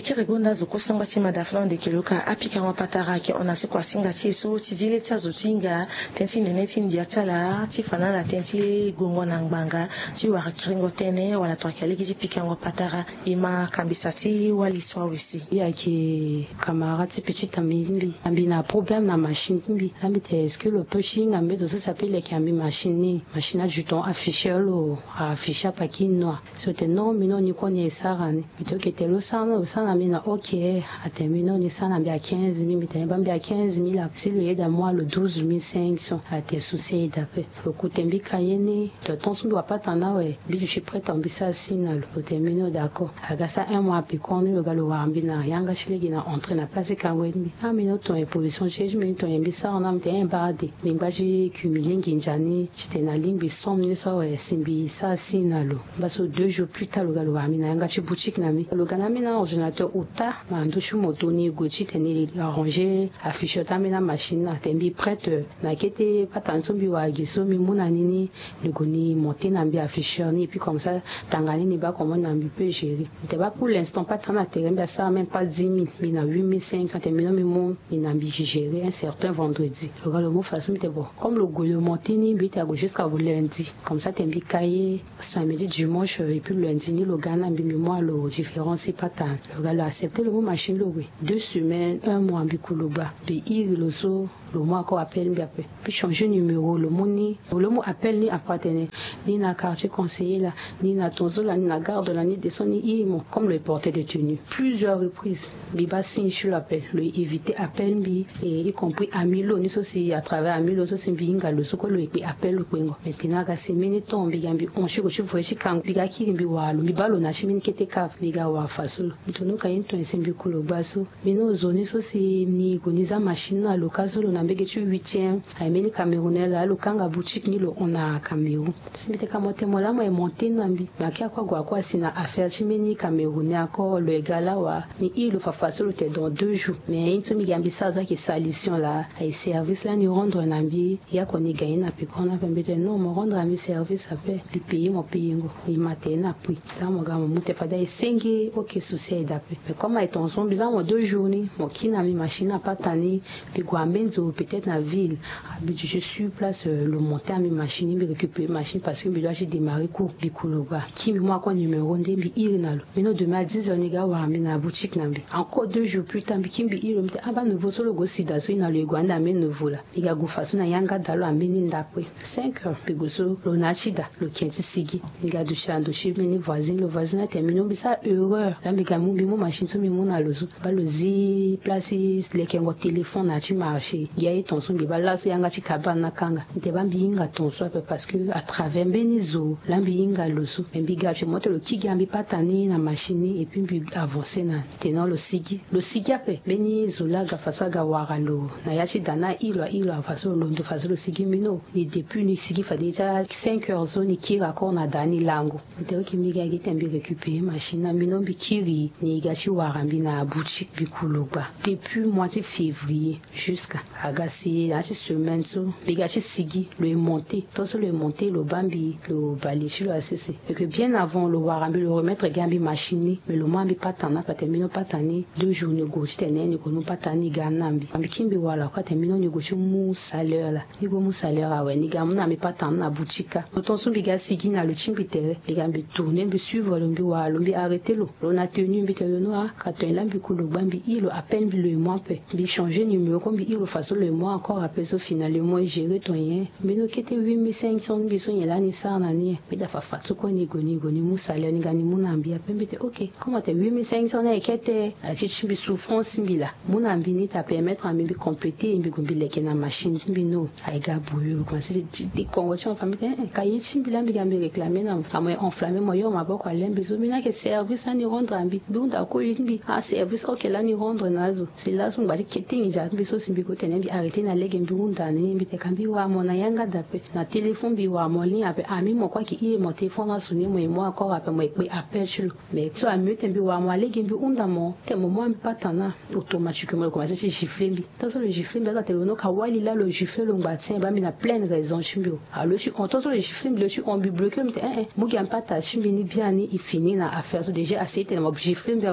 fikiri gonda zukusanga tima daflan de kiloka apika wa patara ki ona se kwa singa tiso tizile tsazo tinga tensi neneti ndiatala tifana la tensi gongo na ngbanga ti wa kringo tene wala to kale ki pika wa patara ima kambisati wali swawisi ya ki camarade petit ambi na problème na machine mbi ambi est-ce que le pushing ambi ça s'appelle qui ambi machine à juton afficher lo afficher pakino c'était non mais non ni connait ça rane plutôt que telo sana ambi na OK à terminer ni sana ambi à 15 000 mais ambi à 15 000 c'est le aide à moi le 12 500 à tes soucis d'après le côté mbi kayeni de ton son doit pas t'en ouais bi je suis prête ambi ça signal le terminer d'accord aga ça un mois puis qu'on le galo ambi na yanga shilegi na entrer na place kangweni ah mais non ton position chez je me ton ambi ça on a un barade mais j'ai cumulé nginjani j'étais na limbi somme ni so simbi ça sinalo baso 2 jours plus tard le galo ambi na yanga chi boutique na mi le gana mi na ordinateur uta ma ndo chu moto ni gochi tenir arranger afficher ta mi na machine na tembi prête na kete patanso bi wa giso mi muna nini le goni monter na bi afficher ni puis comme ça tangani ni ba comment na bi peut gérer c'était pas pour l'instant pas tant à terrain mais ça même pas 10 000 mais na 8 500 terminé mi mon ni na bi gérer un certain vendredi le gars le mot façon était bon comme le golo monter ni bi ta jusqu'à lundi comme ça tembi cahier samedi dimanche et puis lundi ni le gars na bi moi le différence c'est pas tant le gars a accepté le mot machine le oui 2 semaines 1 mois bi kuluba bi il le so le mois encore appel bi après puis changer numéro le mot appel ni appartenait ni na quartier conseiller là ni na tonzo là ni na garde là ni descend ni comme le portait détenu plusieurs reprises les bas signe sur l'appel le éviter appel bi et y compris amilo ni aussi à travers amilo so simbinga le so ko le appel le kwengo maintenant ga semini tombi gambi on shi ko shi fo shi kan bi ga ki bi walo bi balo na shi min kete ka bi ga wa fasul bitono ka into simbi kulo baso bino zoni so si ni goniza machine na lokazo lo na mbege tu 8e ay meni camerounais là lo kanga boutique ni lo on a Cameroun simbite ka mote mola mo e monter nambi makia kwa sina affaire chimeni camerounais encore le gala wa ni il fa fasul te dans 2 jours mais into mi gambi ça qui solution là ay service là ni rendre nambi ya ko ni gagne na puis qu'on a fait non mo rendre ami service après puis payer mon payingo ni matena puis là mo ga mo mute fada esengi OK souci d'après mais comme ay ton son bizarre 2 journées mon kina mi machine a pas tani puis guambenzo peut-être na ville je suis place le monter à mi machine mi récupérer machine parce que je dois démarrer cours bikoloba qui moi quoi numéro ndembi il na lo mais demain à 10h ni ga wa mi na boutique nambi encore 2 jours plus tard kimbi il me aba nouveau solo go sida so ina le gwanda me nouveau là iga go façon na yanga dalo ameni ndapwe 5h puis go so lo na chida lo kenti sigi iga du chando chez meni voisin le voisin a terminé bi ça erreur là mi ga mu bi mo machine so mi mo na lo so ba lo zi place les kengo téléphone na chi marché ya yi ton so bi ba la so yanga chi kabana kanga nte ba bi inga ton so parce que à travers benizo là bi inga lo so bi ga che moto lo kigi ambi patani na machine et puis bi avancer na tenant le sigi ape benizo la ga faso ga wara lo na ya chi dana ilo faso lo ndo faso lo sigi mino ni depuis ni sigi fa déjà 5 heures zo ni kira ko na dani lango nte ki mi ga gite mbi récupérer machine na mino bi kiri ni ga chi wara mbi na boutique bi kuluba depuis mois de février jusqu'à agasi la semaine so bi ga chi sigi le monter tout le monter le bambi le balai sur la CC et que bien avant le wara mbi le remettre gambi machine mais le mois mbi patana pa terminer patani 2 jours ni go tene ni ko no patani ga nambi ambi kimbi wala kwa terminer ni go chi mu salaire là ni go mu salaire awe ni ga na mi patana na boutique autant so bi ga sigi na le chimbi tere bi ga mbi tourner mbi suivre le mbi wala mbi arrêter lo na tenu mbi tele no ka to la mbi kulo bambi il à peine le mois pe bi changer numéro comme il le façon le mois encore après so finalement gérer ton yen mais no kete 8 500 bi so yela ni sa na ni mais da fa fatu ko ni goni mu salaire ni ga ni mu na mbi a peine OK comment te 8 500 na kete a chi bi souffrance mbi la mu na mbi ni ta permettre à mbi compléter mbi gombi leke na machine mbi no ay ga bouyo comme c'est des conventions famille ka yi chi mbi la mbi ga mbi réclamer na moi enflammer moi yo ma ba kwa lembi so mina ke service ani rendre mbi bunda ko mbi a service OK la ni rendre nazo c'est là son ba keting ja mbi so simbi ko tene mbi arrêter na lege mbi bunda ni mbi te kambi wa mo na yanga dape na téléphone bi wa mo ni ape ami mo kwa ki mon téléphone na soni mo encore ape mo pe appel sur mais so a mieux tembi wa mo lege mbi unda mo te mo mo pas tana automatiquement commencer à gifler mbi tant le gifler mbi la téléphone ka wali là le gifler le mbatien ba mi na pleine raison chimbi a le on tant le gifler mbi le on bi bloquer mbi mo ga pas ta chimbi ni bien ni il finit na affaire so déjà assez tellement gifler mbi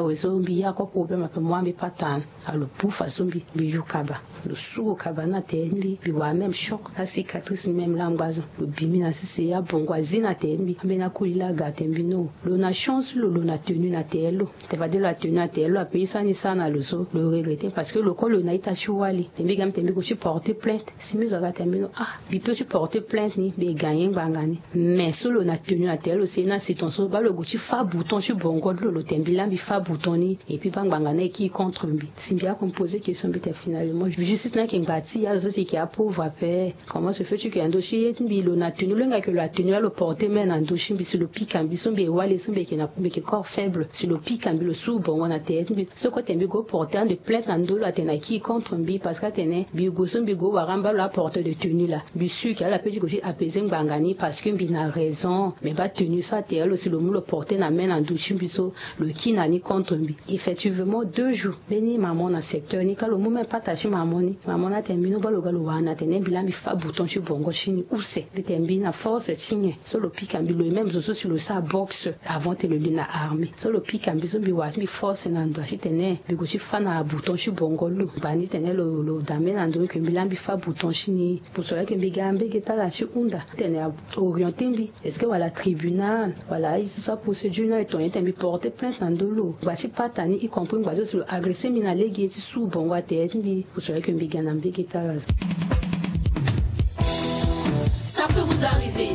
weso mbi ya ko problème pe moi mbi patan alo poufa sombi bi yukaba le sou kaba na tenbi bi wa même choc la cicatrice même l'ambazo le bimi na sisi ya bongo azina tenbi mbi na kulila gatembi no lo na chance lo na tenu na telo te va de la tenu na telo a payer ça ni ça na le so le regretter parce que le col na ita chuali tembi gam tembi ko ci porter plainte si mi zo ga tembi no bi peut ci porter plainte ni be gagner bangani mais solo na tenu na telo c'est na situation ba le guchi fa bouton ci bongo lo tembi la bi fa bouton ni et puis bangana qui contre mbi si bien composer question bi finalement justice na ki ngati ya zo qui approuve après comment se fait-tu que ndoshi mbi lo na tenu le nga que la tenu le porter mais na ndoshi mbi sur le pic ambi so mbi wale so mbi ki na mbi ki corps faible sur le pic ambi le sous bongo na tête mbi ce côté mbi go porter de plainte na ndolo atena qui contre mbi parce que atene bi go so mbi go waramba la porte de tenue là bi su ki ala petit go apaiser ngangani parce que mbi na raison mais ba tenue ça telle aussi le mou le porter na main na ndoshi mbi so le qui na ni contre mbi effectivement 2 jours beni maman na secteur ni ka le mou même partager maman na tembi no ba lo galo wana tene bila mi fa bouton ci bongo chini où c'est de tembi na force chini so le pic ambi le même zo sur le sa box avant te le lina armé so le pic ambi so bi wa mi force na ndo chi tene bi go ci fa na bouton ci bongo lu bani tene lo dame na ndo ke bila mi fa bouton chini pour cela que mi gambe ke ta la chi unda tene orienté mbi est-ce que wala tribunal wala il soit procédure na to yete mi porter plainte na ndolo ba ci patani y compris ba zo sur agresser mi na legi ti sous bongo tete mbi pour cela que mi ganambe ke ta ça peut vous arriver.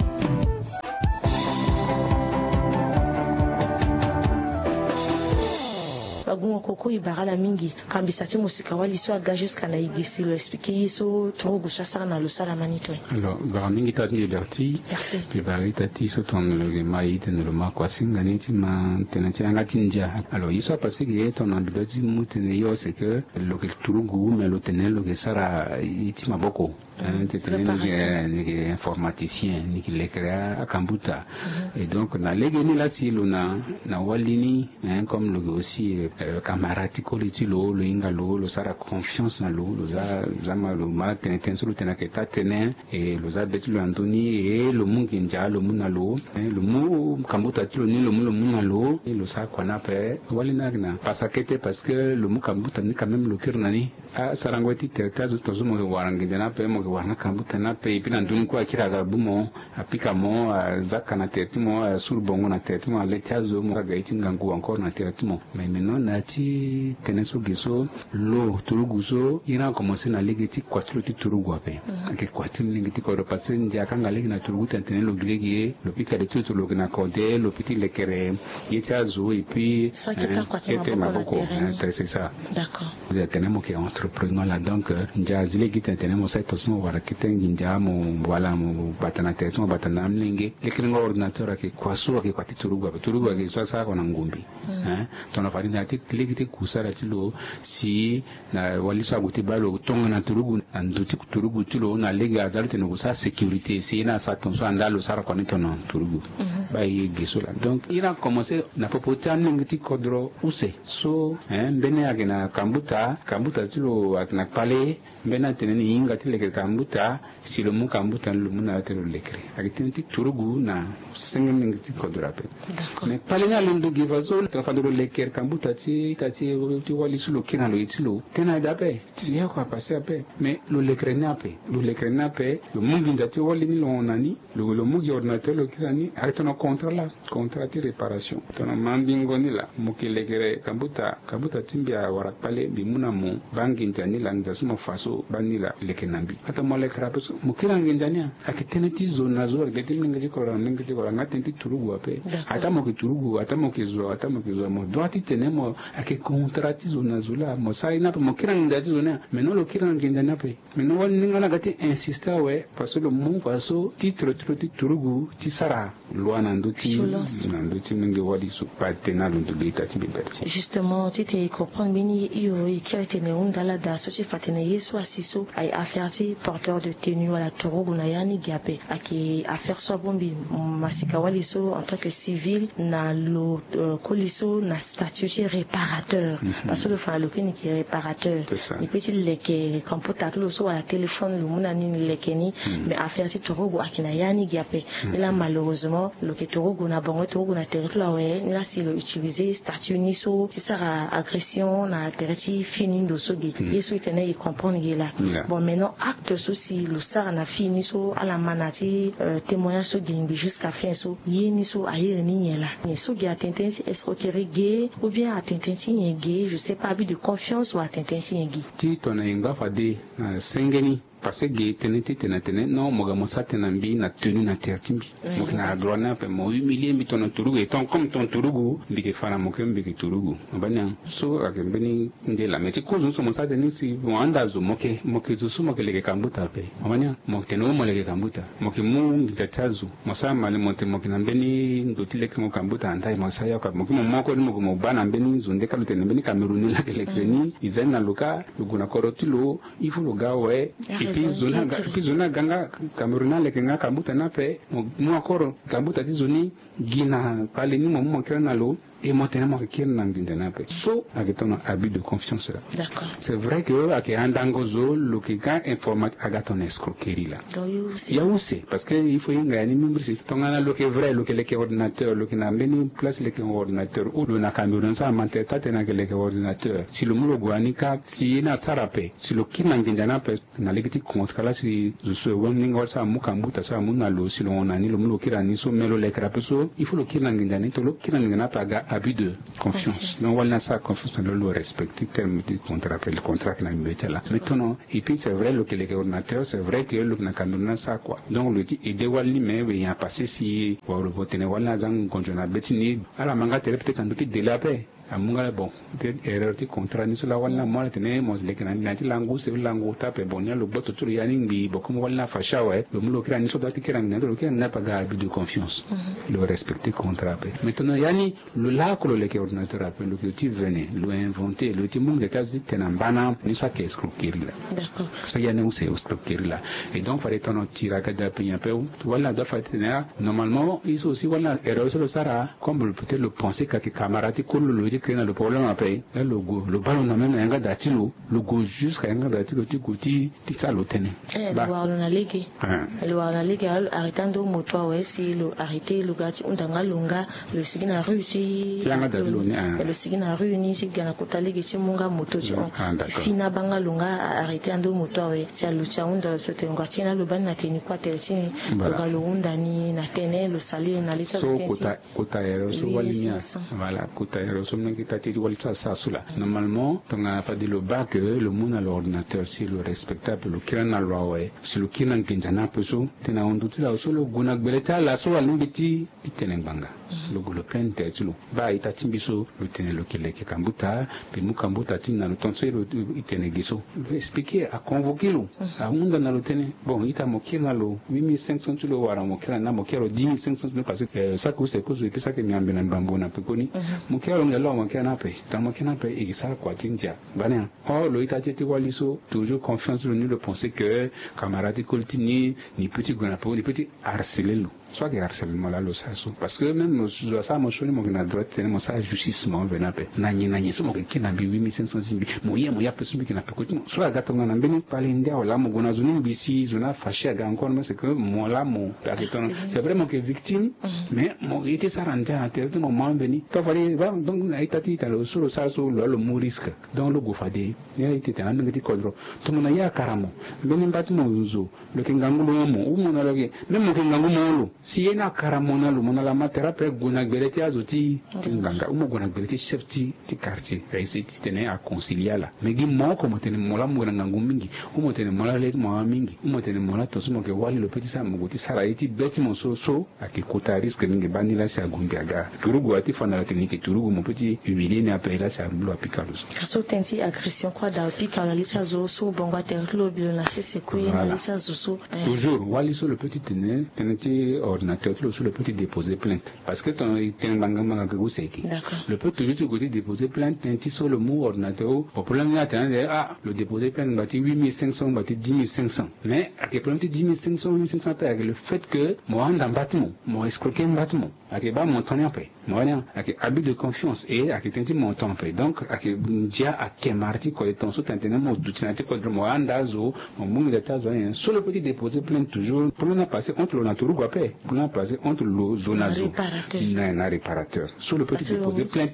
bagungo koko ibagala mingi kambisa ti musika wali so aga jusqu'à na igesi lo expliquer so trop gusha sana na lo sala manito. Alors ba mingi ta liberty puis ba tati so ton le mai ten le ma kwa singa ni ti ma tenati anga tinja. Alors il soit passé que ton ambidoti mutene yo c'est que lo que turugu mais lo tenel lo que sara iti maboko ni informaticien ni ki lekra akambuta et donc na legeni la si lo na walini comme le aussi camarade koliti lo inga lo sara confiance na lo zama lo ma tenen solo tena ke ta tenen et lo za betu lo andoni et lo mungi nja lo muna lo le mu kambuta tilo ni lo muna lo et lo sa kwana pe walina na pasakete parce que le mu kambuta ni quand même lo kirnani a sarangweti teta zo tozo mo warangi dena pe mo wana kambuta na pe ipina nduni kwa kira ga bumo apika mo zakana tetimo sur bongo na tetimo letiazo mo ga itinga ngu encore na tetimo mais maintenant nati teneso giso lo turuguso ina commencer na legiti kwatro ti turugu ape ke kwatro legiti ko repasser nja kanga legi na turugu tentene lo gregi lo pika de tout lo na code lo petit lekere yetiazo et puis ça qui pas kwatro maboko c'est ça d'accord vous tenemos que entrepreneur là donc nja zilegi tentene ça tosmo wara kitengi nja mo wala mo batana tetmo batana mlinge lekere ordinateur ke kwaso ke kwati turugu ke sasa ko na ngumbi tona farina ti legite kusara tilo si na waliso aguti balo tonga na turugu anduti turugu tilo na lega azalu teno sa sécurité si na sa tonso andalo sara ko nitono turugu ba yi gisola donc ira commencer na popota ngiti kodro use so bene agena kambuta tilo atna pale bena teneni inga tile ke kambuta si lo mu kambuta lo mu na telo lekre agiti turugu na sengem ngiti kodro ape mais pale na londo givazo trafadro leker kambuta ti wali sulo kina lo itilo tena dape ti ya kwa passer ape mais lo lekrenape lo mungi ndati wali ni lo nani lo mungi ordinateur lo kirani aretono contrat ti réparation tono mambingo ni la muki lekere kambuta timbia wara pale bi muna mu bangi ndani la ndasuma faso banila lekenambi ata mo lekra peso mukira ngenjania akitene ti zona zo ageti mnengeji ko ngati ti turugu ape ata mo ki turugu ata mo ki zo mo doati tenemo ake contrati zona zula mo sai na mo kira ngati zona meno lo kira ngendana pe meno wani ngala gati insister we parce que le mon faso titre ti turugu ti sara loana nduti mingi wadi su patena lo ndubita ti liberty justement tu te comprends bini yo ikirete ne undala da so ti fatene yesu asiso ay affaire ti porteur de tenue wala turugu na yani gape ake affaire so bombi masika wali so en tant que civil na lo koliso na statut ti réparateur parce que le fa le kini qui est réparateur et puis il leke computer tout so à téléphone le mona ni lekeni mais affaire ti torogo akina yani giape là malheureusement le que torogo na bango torogo na territoire ouais là si le utiliser statut ni so c'est ça agression na territoire fini do so gi yesu itene y comprendre là bon maintenant acte souci le ça na fini so à la manati témoignage so gi jusqu'à fin so yeni so aye ni là ni so gi atteinte escroquerie gay ou bien atteinte gay je sais pas abus de confiance ou atteinte gay ti tona inga fade sengeni parce que tenete non moga mosa tenambi na tenu na tertimbi mokina glona pe mo humilier mi ton turugu et comme ton turugu bike fana mokem bike turugu banya so akembeni ndela meti kozo so mosa tenu si wanda zo moke zo so moke leke kambuta pe banya mokeno mo leke kambuta moke mu ndatazu mosa male monte mokina mbeni ndotile ke mo kambuta andai mosa ya ka moke moko ni mo bana mbeni zo ndeka lutene mbeni Cameroun la kelekeni izana luka luguna korotilo ifu lugawe puis zona ganga Cameroun le kenga kambuta na pe mo akoro kambuta ti zoni gina pale ni mo kera na lo et moi tellement que qui n'a pas so avec ton abus de confiance là. D'accord. C'est vrai que avec andangozo le qui ga informatique aga ton escroquerie là. Il y a aussi parce que il faut y gagner même si ton ana le qui est vrai le qui est ordinateur le qui n'a même place le qui est ordinateur ou le na Cameroun ça manté tata na le ordinateur si le mulo guanika si na sarape si le qui n'a pas na le qui contre là si je suis warning or ça mukambuta ça munalo si le on ani le mulo qui rani so melo le krapeso il faut le qui n'a to le qui n'a pas abus de confiance. Donc voilà ça confiance dans le respecter terme du contrat le contrat que n'a mis là. Maintenant et puis c'est vrai le que les ordinateurs c'est vrai que le na Cameroun ça quoi. Donc le dit et de wali mais il y a passé si pour le voter voilà zang conjoint betini ala manga tele peut-être en de la paix. Amunga bon erreur ti contrat ni sula wala mo tene mo le kana ni langu se langu tape bonya lo boto tulu yani bi bokum wala fasha wa lo mulo kira ni so dati kira ni lo kira na paga abus de confiance le respecter contrat pe maintenant yani le la ko le ke ordinateur appelle le que tu venais le inventer le ti monde ta dit tenambana ni so ke escroquerie là d'accord ça yani on c'est escroquerie là et donc fallait ton tira kada pe un peu voilà da fatena normalement ils aussi voilà erreur sur le sara comme peut-être le penser que camarade ko le que le problème après le ballon n'a même un gars d'atilo le go jusqu'à un gars d'atilo tu côté tu ça l'otene le voir na ligue arrêtando moto ouais si le arrêter le gars on danga longa le sigina rusi le sigina runi si gana kota ligue si monga moto tu fina banga longa arrêter ando moto ouais si alucha onda se te ngatina le ban na teni kwa teltini le galo onda ni na tene le sali na lisa so kota ero so walinya voilà kota ero so normalement, on a fait le bas que le monde à l'ordinateur, c'est le respectable, le kiran à loi, c'est le kiran kinjana peso, tena on doute là aussi le gunak beleta, la so à l'embiti, titenengbanga. Le plein tête, bah, il t'a timbiso, le tene le kele ke kambuta, puis mukambuta tin na le tonso, il tene giso. Expliquer, à convoquer l'eau, à onda na le tene, bon, il t'a moqué na l'eau, 8500 tu le wara moqué na moqué 10500 parce que ça cause c'est cause que ça que m'y ben bambo na pekoni, moqué on est là moqué na pe, dans moqué na pe et ça quoi tinja, bana. Oh, le ita tete waliso, toujours confiance sur nous de penser que camarade coltini, ni petit gonapo, ni petit harceler l'eau. Soit que harcèlement là le saso parce que même ça mo choni mo na droite tene mo sa justissement venape nani so mo ke na bi 8500 zimbi mo ya pesu bi na pe ko soit gato na mbeni pale ndia wala mo gona zuni bisi zona fâché ga encore mais c'est que mo la mo c'est vraiment que victime mais mo était ça rendre à terre de moment venu to fali va donc na itati ta le sur saso le mo risque donc le go fade ya itete na ngati kodro to mo na ya karamo beni mbati mo uzo le kingangulo mo mo na le même mo kingangulo si ena karamona lo mona la matera pe gona gbeleti azoti nganga umo gona gbeleti chef ti quartier réussi tene à concilier là mais gi mo ko mo tene mola mo ngangu mingi umo tene mola le mo mingi umo tene mola to sumo ke wali le petit sa mo goti sara iti beti mo so ati kota risque mingi bani la sa gungaga turugu ati fana la technique turugu mo petit humilier ne appelle la sa blo apikalos kaso tenti agression kwa da pikalo la sa zo so bonga ter lo bio na c'est quoi na sa zo so toujours wali so le petit tene ti ordinateur, tu le peux te déposer plainte. Parce que ton le peut toujours te côté déposer plainte, tu sur le mot ordinateur, au problème là, le déposer plainte, bâti 8500, bâti 10500. Mais, à quel problème 10500, 1500 avec le fait que, moi, dans bâtiment, moi, escroquer un bâtiment, à quel bas mon temps en paix. Moi, à quel abus de confiance, et à quel temps mon temps en paix. Donc, à quel dia, à quel mardi, quoi, ton sous, t'entends, mon doutinati, quoi, moi, andazo, mon monde d'état, sur le petit déposer plainte toujours, pour l'on a passé entre le naturel, quoi, pour l'on a passé entre le zonazo, un réparateur. Sur le petit déposer plainte,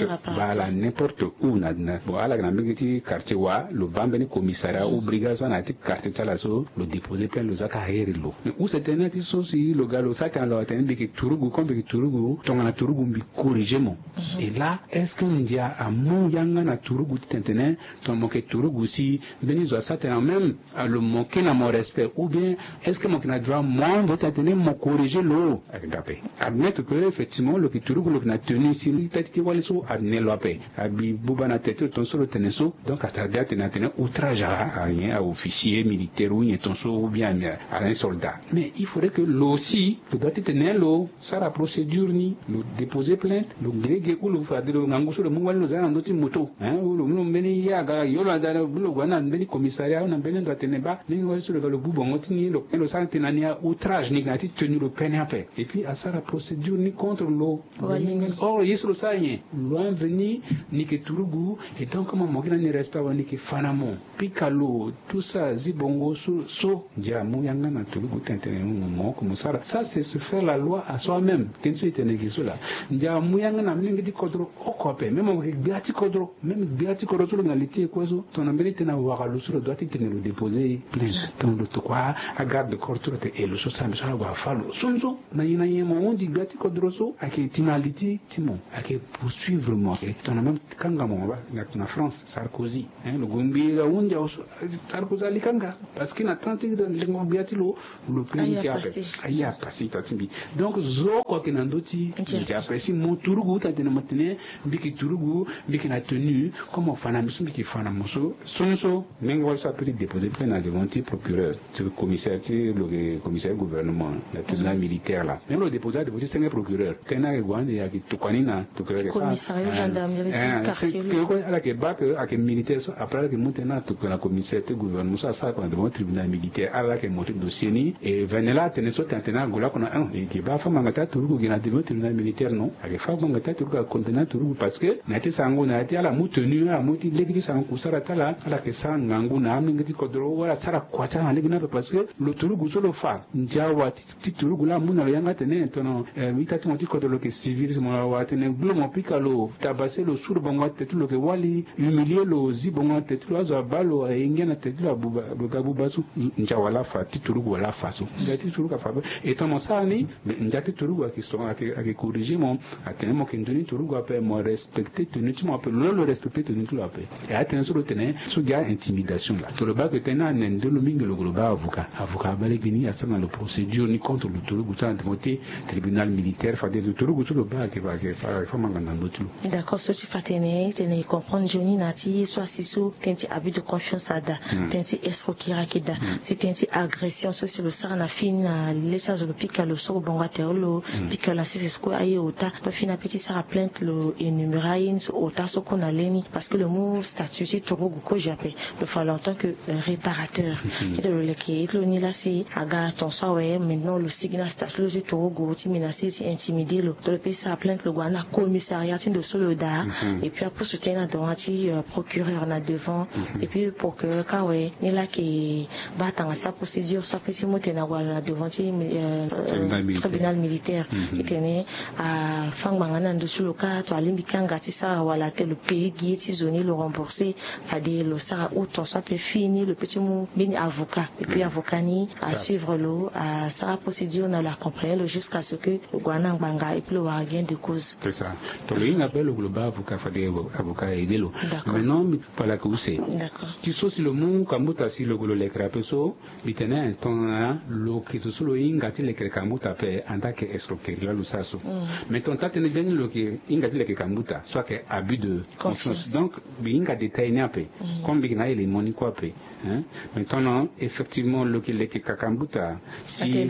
n'importe où, bon, à la grande quartier, le bambé commissariat, ou brigade, on a été quartier, le déposer plainte, le zaka, hérillo. Mais où c'était un petit souci, le gars, le satin, le atteint, que Tourougou, comme que Tourougou, ton a Tourougou, corrigé mon. Et là, est-ce qu'on dit à mon yanga na Tourougou, t'entends, ton moquet Tourougou, si, Benizo, satin, même, à le moquer à mon respect, ou bien, est-ce que mon droit, moi, de t'entendre, mon corriger l'eau, admettre que, effectivement, le Tourougou, le tenu, si lui, t'as dit, voilà, so, admet l'opé, abi, boubana tête, ton solo teneso, donc, à ta date, n'entend, outrage à rien, à officier, militaire, ou, ton solo, ou bien, à un soldat. Mais il faudrait que l'eau aussi, le doit tenir l'eau, ça la procédure ni, le déposer plainte, le grégué ou le faire de l'angouche, le moual, nous avons notre moto, hein, ou le meni yaga, yola, le guana, meni commissariat, on a bien doit tenir bas, mais nous sur le boubon, le santenania, outrage, ni grati, tenu le peine à paix. Et puis, à ça la procédure ni contre l'eau. Or, il y a le sagne, loin venir, ni que Tourougou, et donc, comment mon grand ne reste pas, ni que Fanamon, Picalo, tout ça, Zibongo, so, Diamou, Yangana, Tourougou, comme ça, c'est se faire la loi à soi-même. Qu'est-ce que tu es là? Dia muyanga na mlingi di kodro okope même on biati kodro même biati kodro sur la litier quoi so ton abilité na wara le sur doit te le déposer plainte ton le to quoi à garde de corture et le so ça me sera wa falo sonzo na yina yemo on dit biati kodro so ake tinaliti timon ake poursuivre moi ton même kanga mo ba na France Sarkozy hein le gombi la unja Sarkozy alikanga parce qu'il a tenté de le biati le plainte a passé tatimbi donc zo ko kinandoti si mon Tourougou t'as tenu maintenant biki Tourougou biki na tenu comme fana misu biki fana muso sonso n'engol ça peut déposer plainte devant le procureur le commissaire gouvernement le tribunal militaire là même le déposer devant le procureur tena ke gwande ya ki tukwanina tukere ça commissariat gendarmerie quartier ala ke bak ak militaire so après que maintenant tout la commissaire gouvernement ça quand devant le tribunal militaire ala ke monter dossier ni et venela tene so tantena gola kona un et ki ba fa mangata Tourougou gina devant le tribunal militaire non avec fa mangata Tourougou contenant Tourougou parce que nati sango na ati ala mutenu ala muti legiti sango kusara tala ala ke sangangu na amingati kodro wala sara kwata na legina parce que le Tourougou so le fa njawa ti Tourougou la muna lo yanga tene tono mitati moti kodro ke civil mo wa tene glomo pikalo tabase lo sur bongo tetu lo ke wali humilier lo zibongo tetu lo azo balo engena tetu lo abuba lo gabubasu njawa la fa ti Tourougou la fa so ngati Tourougou fa et tono sani njati Tourougou qui sont à corriger mon atteindre que nous Tourougou après moi respecter tenu tu m'appelles le respecter tenu tout après et atteindre sur le tenir sur gars intimidation là tout le bas que tenant un de le mingle le global avocat balégini à ça dans la procédure ni contre le Tourougou ça voté tribunal militaire fait de Tourougou sur le bas qui va faut m'entendre d'autres d'accord ce tu tenir comprendre Johnny Nati soit si sous tenti abus de confiance ada tenti escroquerie kida c'est tenti agression sur le sarna fin les choses le pic le sur bon waterlo pic la c'est ce quoi aille ota to fina petit ça plainte le énumérain sur ota so qu'on a leni parce que le mot statut c'est Tourougou ko jappé le falloir en tant que réparateur et de le qui le ni là c'est aga ton ça ouais maintenant le signe statut le Tourougou ti menacé ti intimider le pays ça plainte le guana commissariat de soldat et puis après soutenir devant procureur na devant et puis pour que quand ouais ni là qui bat dans sa procédure soit petit mot na wala devant tribunal militaire et tenait à fangmangana de sous le cas to alimbikanga ti ça wala le pays qui est zone le rembourser à des le ça autant ça peut finir le petit mot bien avocat et puis avocat ni à suivre l'eau à sa procédure na l'accompagner jusqu'à ce que le guana banga et puis le gain de cause c'est ça to le appelle le global avocat fait avocat aider l'eau maintenant par la cause d'accord tu sais si le mot kamuta si le golo le crapeso bitena ton lo que ce solo ingati le kamuta pe anda que escroquerie là le saso mais ton tate ne gagne le que ingati le kamuta soit que abus de confiance donc binga détail n'a pas comme bigna il est moni quoi pe hein maintenant effectivement le que le kamuta si le zimini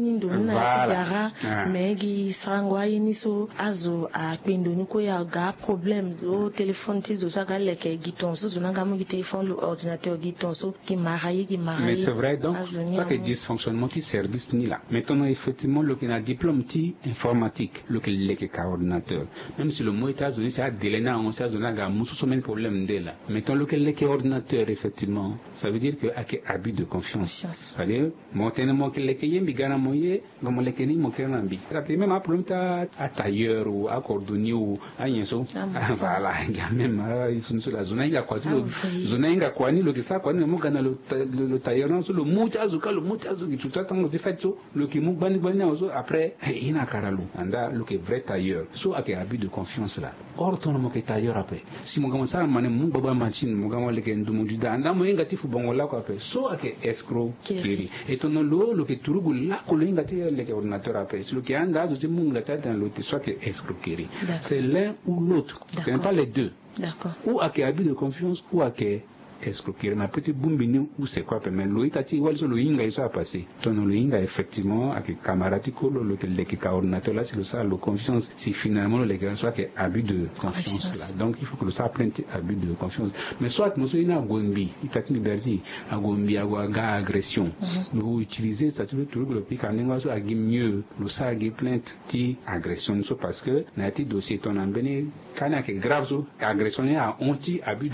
nindo na tigara megi sangwa yiniso azo a pendoni ko ya ga problème zo téléphone tizo saka leke giton so zonanga mo téléphone le ordinateur giton so qui marayi mais c'est vrai donc pas que dysfonctionnement qui service ni là maintenant effectivement le qui a diplôme ti informatique le qui leke ka ordinateur même si le mot États-Unis c'est à delena on sait zonaga muso so men problème de là mettons le qui leke ordinateur effectivement ça veut dire que a que abus de confiance c'est-à-dire mo que leke yembi gana moye gomo leke ni mo kena mbi même un problème à tailleur ou à cordonnier ou à yenso voilà il y a même ils sont sur la zone inga kwa zone inga kwa ni le que ça kwa ni mo gana le tailleur non le mutazo qui tout temps de fait so le qui mo bani so après ina karalu anda le que vrai tailleur so a que abus de confiance là or ton mo que tailleur après si mo gama ça mané mo baba machine mo gama le que ndumu dida anda mo inga tifu bongo la ko après so a que escroc kiri et ton le que turugu la ko le inga ti le que ordinateur après si le qui anda zo mo ngata dans l'autre soit que escroquerie c'est l'un ou l'autre c'est pas les deux d'accord ou à que abus de confiance ou à que escroquerie na petit bumbini ou c'est quoi mais lo itati walso lo inga iso a passé ton lo inga effectivement avec camarade ko le que ka ordinateur là c'est le ça le confiance si finalement le que soit que abus de confiance là donc il faut que le ça plainte abus de confiance mais soit nous ina gombi itati liberty a gombi aga agression nous utiliser ça tout le pic en inga so agi mieux le ça agi plainte ti agression so parce que na ti dossier ton ambeni kana que grave so agression a anti abus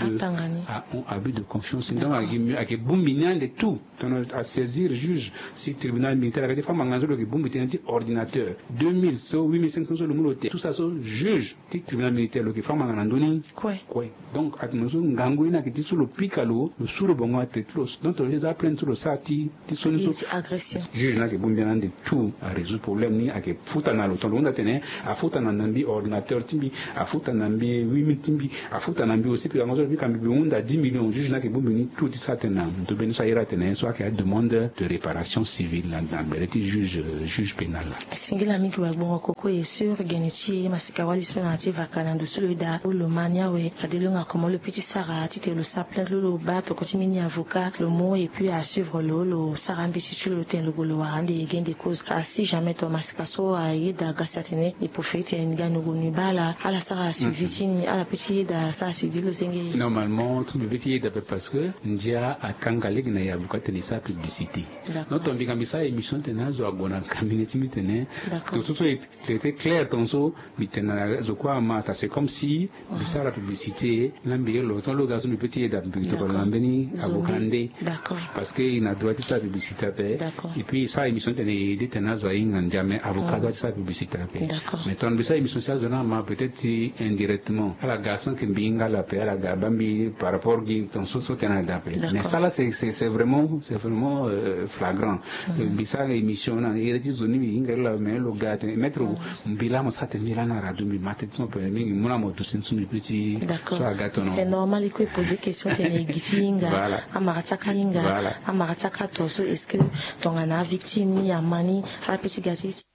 de confiance donc avec bombinian de tout à saisir juge si tribunal militaire avec des femmes en le bombinian ordinateur 2000 so 8500 le mot tout ça so juge ti tribunal militaire le femme en andoni quoi donc atmozo ngango ina qui sur le picalo le sur le bongo atletlos donc les a plein tout le sati ti so agression juge na que bombinian de tout à résoudre problème ni avec futa na l'autre on a tenu à futa na nambi ordinateur timbi à futa nambi 8000 timbi à futa nambi aussi puis on a vu quand on a 10 millions juge na que bombini tout ça tenant de ben ça ira tenant soit qu'il y a demande de réparation civile dans le juge pénal singila mingi wa bongo koko est sûr geneti masika wali sona ti vakana de solida ou le mania we adelonga comment le petit Sarah ti te le sa plainte le ba peut continuer avocat le mot et puis à suivre le Sarah mbisi sur le ten le golo wa ande gain des causes si jamais to masika so a yeda gasatene les prophètes ngano gonu bala ala Sarah a suivi sini ala petit da ça a suivi le zingi normalement tout le petit parce que ndia a kangaleg na ya avocat de sa publicité notre mbikambisa émission tenazo agona cabinet mitene tout ça était clair tonso mitena zo kwa mata c'est comme si bisa la publicité l'ambie l'autre le gars le petit da publicité pour l'ambeni avocandé parce que il a droit de sa publicité et puis ça émission tenait des tenazo inga jamais avocat doit sa publicité mais ton bisa émission ça zona ma peut-être si indirectement à la garçon qui binga la paix à la gabambi par rapport qui ton so mais ça là c'est vraiment flagrant bisa émission na ireti zoni inga la mais le gars mettre mbila mo sate mbila na radio mi matetmo pe mingi mona mo to sensu mi petit so agato no c'est normal qu'il poser question tene gisinga amarataka inga amarataka to so est-ce que ton ana victime ni amani la petit gati